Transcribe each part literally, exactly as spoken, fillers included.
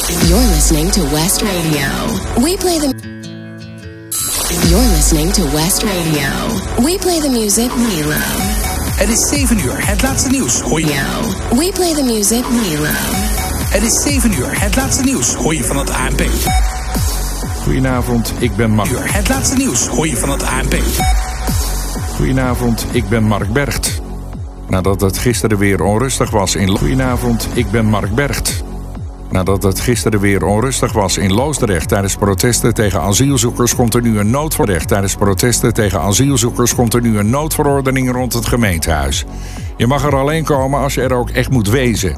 You're listening to West Radio. We play the... You're listening to West Radio. We play the music we love. Het is zeven uur, het laatste nieuws. Hoi. We play the music we love. Het is zeven uur, het laatste nieuws. Hoi van het A N P. Goedenavond, ik ben Mark. Het laatste nieuws. Hoi van het A N P. Goedenavond, ik ben Mark Bergt. Nadat het gisteren weer onrustig was in... Goedenavond, ik ben Mark Bergt. Nadat het gisteren weer onrustig was in Loosdrecht tijdens protesten tegen asielzoekers komt er nu een noodverordening. Tijdens protesten tegen asielzoekers komt er nu een noodverordening rond het gemeentehuis. Je mag er alleen komen als je er ook echt moet wezen.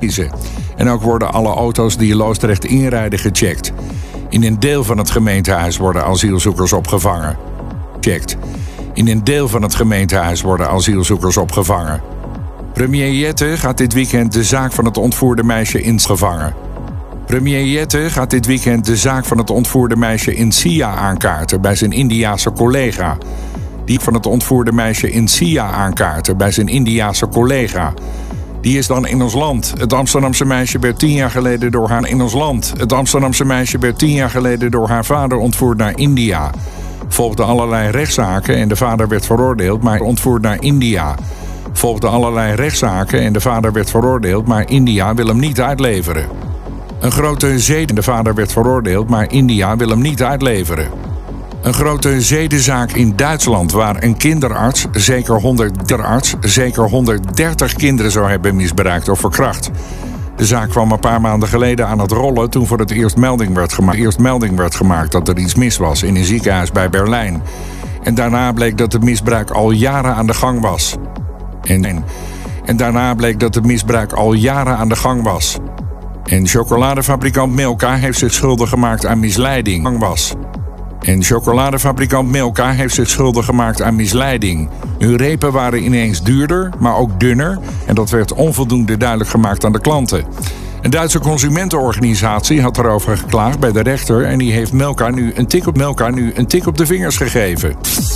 En ook worden alle auto's die Loosdrecht inrijden gecheckt. In een deel van het gemeentehuis worden asielzoekers opgevangen. Checkt. In een deel van het gemeentehuis worden asielzoekers opgevangen. Premier Jette gaat dit weekend de zaak van het ontvoerde meisje in gevangen. Premier Jette gaat dit weekend de zaak van het ontvoerde meisje in Sia aankaarten bij zijn Indiase collega. Die van het ontvoerde meisje in Sia aankaarten bij zijn Indiase collega. Die is dan in ons land. Het Amsterdamse meisje werd tien jaar geleden door haar in ons land. Het Amsterdamse meisje werd tien jaar geleden door haar vader ontvoerd naar India. Volgden allerlei rechtszaken en de vader werd veroordeeld, maar ontvoerd naar India. Volgden allerlei rechtszaken en de vader werd veroordeeld, maar India wil hem niet uitleveren. Een grote zeden. De vader werd veroordeeld, maar India wil hem niet uitleveren. Een grote zedenzaak in Duitsland waar een kinderarts zeker honderd arts zeker honderddertig kinderen zou hebben misbruikt of verkracht. De zaak kwam een paar maanden geleden aan het rollen toen voor het eerst melding werd gemaakt, eerst melding werd gemaakt dat er iets mis was in een ziekenhuis bij Berlijn. En daarna bleek dat het misbruik al jaren aan de gang was. En, en daarna bleek dat het misbruik al jaren aan de gang was. En chocoladefabrikant Milka heeft zich schuldig gemaakt aan misleiding. Was. En chocoladefabrikant Milka heeft zich schuldig gemaakt aan misleiding. Hun repen waren ineens duurder, maar ook dunner. En dat werd onvoldoende duidelijk gemaakt aan de klanten. Een Duitse consumentenorganisatie had erover geklaagd bij de rechter. En die heeft Milka nu een tik op, Milka nu een tik op de vingers gegeven.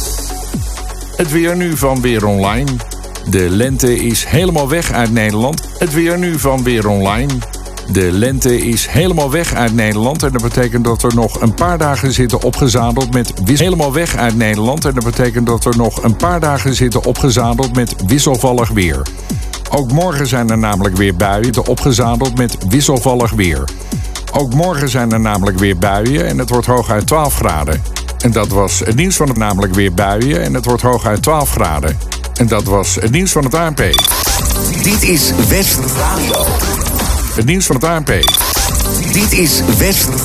Het weer nu van Weer Online. De lente is helemaal weg uit Nederland. Het weer nu van Weer Online. De lente is helemaal weg uit Nederland en dat betekent dat er nog een paar dagen zitten opgezadeld met wis- helemaal weg uit Nederland en dat betekent dat er nog een paar dagen zitten opgezadeld met wisselvallig weer. Ook morgen zijn er namelijk weer buien opgezadeld met wisselvallig weer. Ook morgen zijn er namelijk weer buien en het wordt hooguit twaalf graden. En dat was het nieuws van het namelijk weer buien en het wordt hooguit twaalf graden. En dat was het nieuws van het A N P. Dit is West Radio. Het nieuws van het A N P. Dit is West